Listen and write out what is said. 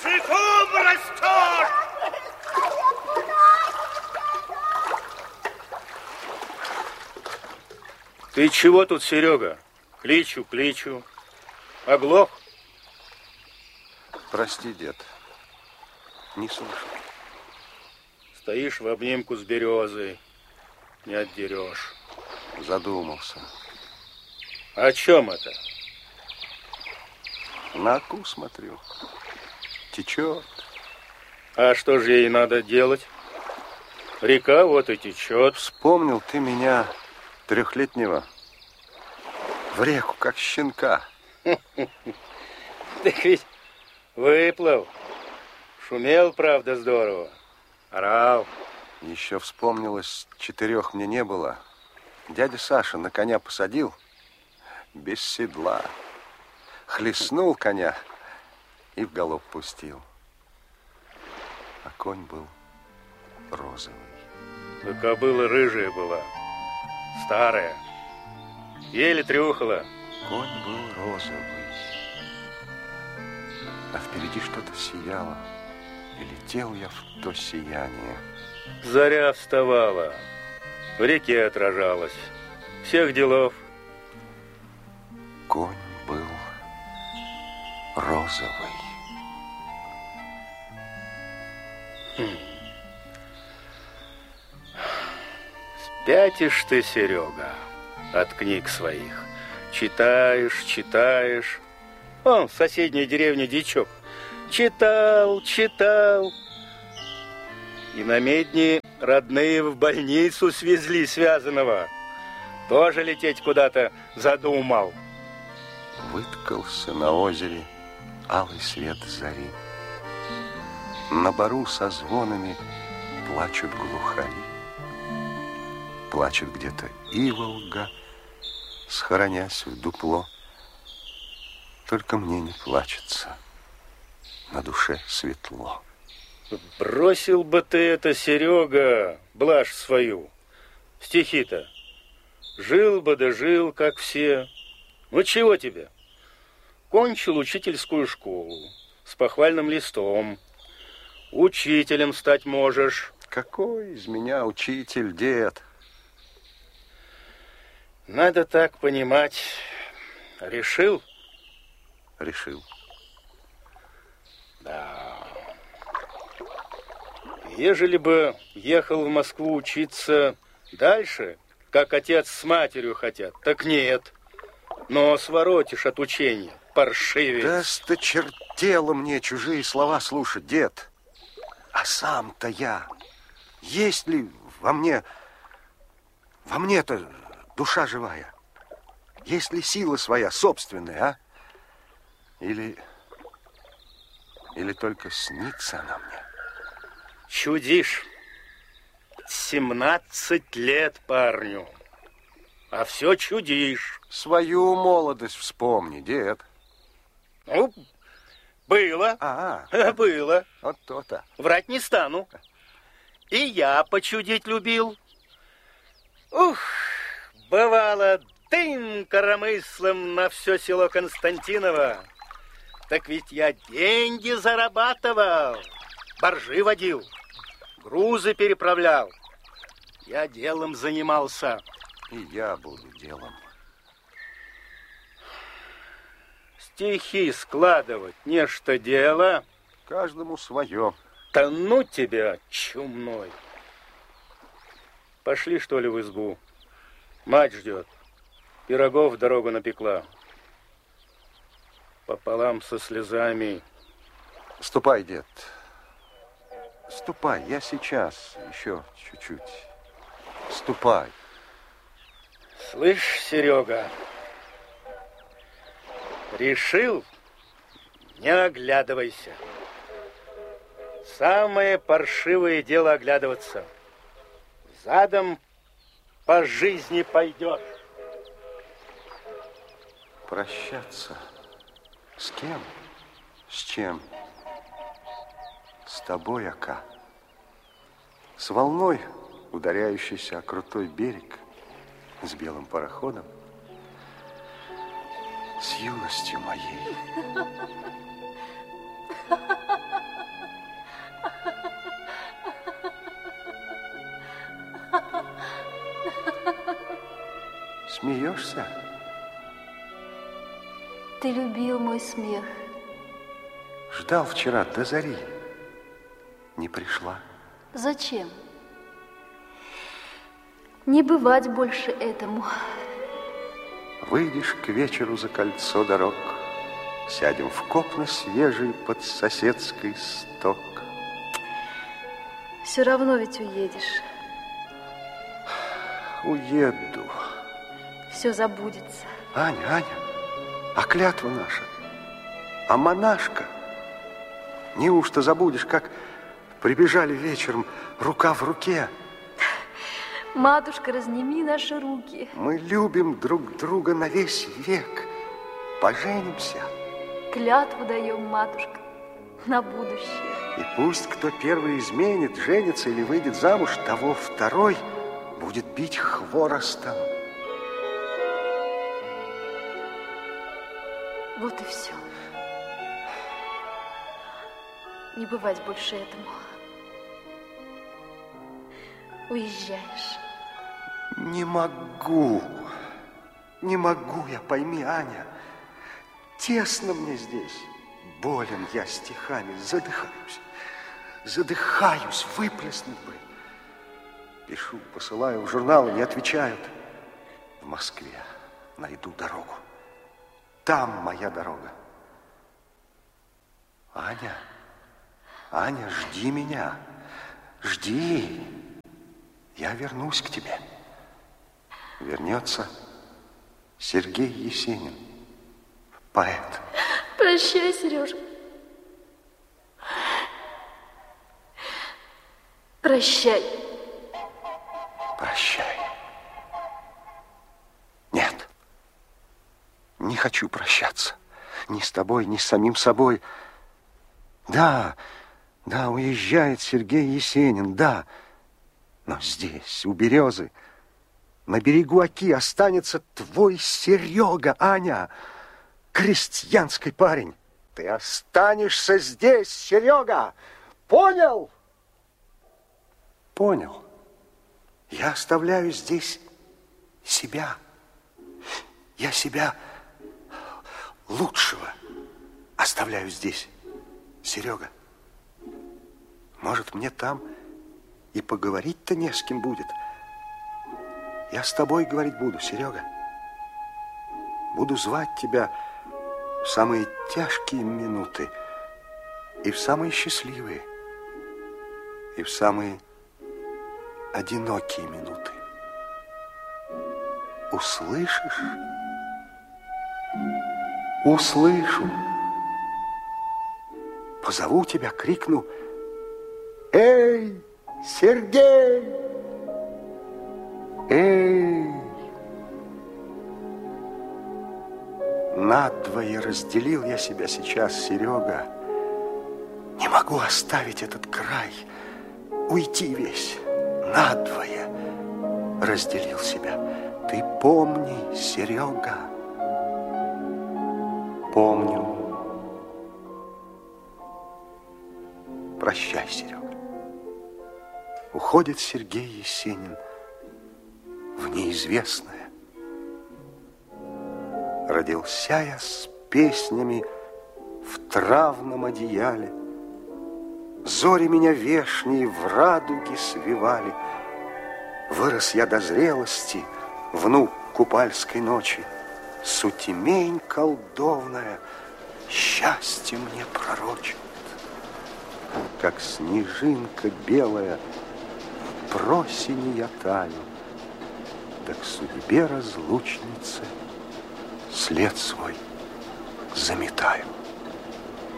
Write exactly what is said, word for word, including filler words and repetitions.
языком растешь. Ты чего тут, Серега? Кличу, кличу. Оглох? Прости, дед, не слышу. Стоишь в обнимку с березой, не отдерешь. Задумался. О чем это? На оку смотрю. Течет. А что же ей надо делать? Река вот и течет. Вспомнил ты меня, трехлетнего, в реку, как щенка. Так ведь выплыл. Шумел, правда, здорово. Орал. Еще вспомнилось, четырех мне не было. Дядя Саша на коня посадил, без седла. Хлестнул коня и в галоп пустил. А конь был розовый. Да кобыла рыжая была, старая, еле трюхала. Конь был розовый, а впереди что-то сияло, и летел я в то сияние. Заря вставала, в реке отражалась, всех делов. Конь был розовый. Хм. Спятишь ты, Серега, от книг своих. Читаешь, читаешь. Вон, в соседней деревне дичок. Читал, читал. И на медне родные в больницу свезли связанного. Тоже лететь куда-то задумал. Выткался на озере алый свет зари. На бору со звонами плачут глухари. Плачет где-то иволга, схоронясь в дупло. Только мне не плачется, на душе светло. Бросил бы ты это, Серега, блажь свою. Стихи-то. Жил бы да жил, как все. Ну чего тебе? Кончил учительскую школу с похвальным листом. Учителем стать можешь. Какой из меня учитель, дед? Надо так понимать. Решил? Решил. Да. Ежели бы ехал в Москву учиться дальше, как отец с матерью хотят, так нет. Но своротишь от учения, паршивец. Да сточертело мне чужие слова слушать, дед. А сам-то я, есть ли во мне, во мне-то душа живая? Есть ли сила своя, собственная, а? Или, или только снится она мне? Чудишь. Семнадцать лет парню, а все чудишь. Свою молодость вспомни, дед. Ну, было. А, -а. Было. Вот то-то. Врать не стану. И я почудить любил. Ух, бывало, дым коромыслом на все село Константиново. Так ведь я деньги зарабатывал, боржи водил, грузы переправлял. Я делом занимался. И я буду делом. Стихи складывать нечто дело. Каждому свое. Да ну тебя, чумной. Пошли, что ли, в избу. Мать ждет. Пирогов дорогу напекла. Пополам со слезами. Ступай, дед. Ступай, я сейчас. Еще чуть-чуть. Ступай. Слышь, Серега, решил, не оглядывайся. Самое паршивое дело оглядываться. Задом по жизни пойдешь. Прощаться? С кем? С чем? С тобой, ока. С волной, ударяющейся о крутой берег, с белым пароходом, с юностью моей. смеешься? Ты любил мой смех. Ждал вчера до зари. Не пришла. Зачем? Не бывать больше этому. Выйдешь к вечеру за кольцо дорог, сядем в копны свежий под соседский сток. Все равно ведь уедешь. Уеду. Все забудется. Аня, Аня, а клятва наша, а монашка? Неужто забудешь, как прибежали вечером рука в руке? Матушка, разними наши руки. Мы любим друг друга на весь век. Поженимся. Клятву даем, матушка, на будущее. И пусть кто первый изменит, женится или выйдет замуж, того второй будет бить хворостом. Вот и все. Не бывать больше этому. Уезжаешь. Не могу. Не могу я, пойми, Аня. Тесно мне здесь. Болен я стихами, задыхаюсь. Задыхаюсь, выплеснуть бы. Пишу, посылаю в журналы, не отвечают. В Москве найду дорогу. Там моя дорога. Аня, Аня, жди меня. Жди. Я вернусь к тебе. Вернется Сергей Есенин, поэт. Прощай, Сережа. Прощай. Прощай. Нет. Не хочу прощаться. Ни с тобой, ни с самим собой. Да, да, уезжает Сергей Есенин, да. Но здесь, у березы, на берегу Оки останется твой Серега, Аня, крестьянский парень. Ты останешься здесь, Серега. Понял? Понял. Я оставляю здесь себя. Я себя лучшего оставляю здесь, Серега. Может, мне там и поговорить-то не с кем будет. Я с тобой говорить буду, Серега. Буду звать тебя в самые тяжкие минуты и в самые счастливые, и в самые одинокие минуты. Услышишь? Услышу. Позову тебя, крикну: «Эй, Сергей! Эй!» Надвое разделил я себя сейчас, Серега. Не могу оставить этот край, уйти весь. Надвое разделил себя. Ты помни, Серега. Помню. Прощай, Серега. Уходит Сергей Есенин в неизвестное. Родился я с песнями в травном одеяле. Зори меня вешние в радуге свивали. Вырос я до зрелости, внук купальской ночи. Сутемень колдовная счастье мне пророчит. Как снежинка белая в просени я таю, так судьбе разлучницы след свой заметаю.